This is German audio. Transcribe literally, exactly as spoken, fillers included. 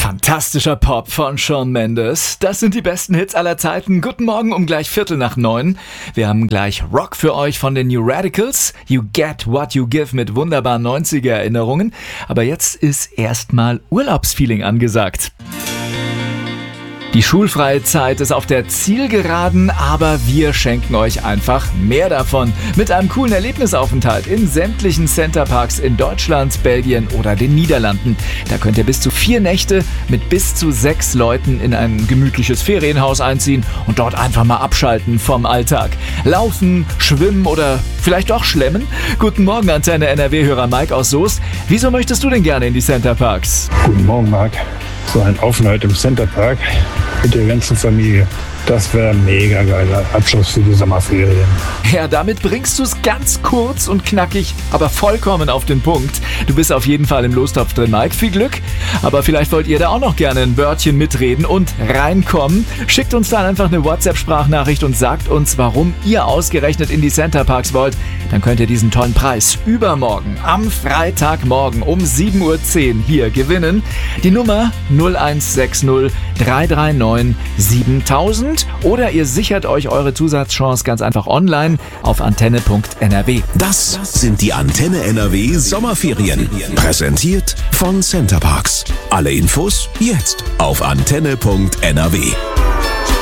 Fantastischer Pop von Shawn Mendes. Das sind die besten Hits aller Zeiten. Guten Morgen um gleich Viertel nach neun. Wir haben gleich Rock für euch von den New Radicals. You Get What You Give mit wunderbaren neunziger-Erinnerungen. Aber jetzt ist erstmal Urlaubsfeeling angesagt. Die schulfreie Zeit ist auf der Zielgeraden, aber wir schenken euch einfach mehr davon. Mit einem coolen Erlebnisaufenthalt in sämtlichen Centerparks in Deutschland, Belgien oder den Niederlanden. Da könnt ihr bis zu vier Nächte mit bis zu sechs Leuten in ein gemütliches Ferienhaus einziehen und dort einfach mal abschalten vom Alltag. Laufen, schwimmen oder vielleicht auch schlemmen? Guten Morgen, Antenne N R W-Hörer Mike aus Soest. Wieso möchtest du denn gerne in die Centerparks? Guten Morgen, Marc. So ein Aufenthalt im Centerpark mit der ganzen Familie. Das wäre ein mega geiler Abschluss für die Sommerferien. Ja, damit bringst du es ganz kurz und knackig, aber vollkommen auf den Punkt. Du bist auf jeden Fall im Lostopf drin, Mike. Viel Glück. Aber vielleicht wollt ihr da auch noch gerne ein Wörtchen mitreden und reinkommen. Schickt uns dann einfach eine WhatsApp-Sprachnachricht und sagt uns, warum ihr ausgerechnet in die Centerparks wollt. Dann könnt ihr diesen tollen Preis übermorgen, am Freitagmorgen um sieben Uhr zehn hier gewinnen. Die Nummer null eins sechs null drei drei neun siebentausend oder ihr sichert euch eure Zusatzchance ganz einfach online auf antenne punkt n r w. Das sind die Antenne N R W Sommerferien. Präsentiert von Centerparks. Alle Infos jetzt auf antenne punkt n r w.